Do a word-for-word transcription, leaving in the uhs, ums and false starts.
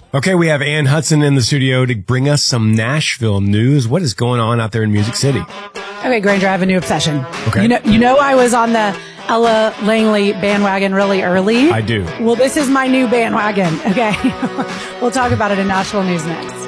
Okay, we have Ann Hudson in the studio to bring us some Nashville news. What is going on out there in Music City? Okay, Granger, I have a new obsession. Okay. You know, you know I was on the Ella Langley bandwagon really early. I do. Well, this is my new bandwagon. Okay. We'll talk about it in Nashville News next.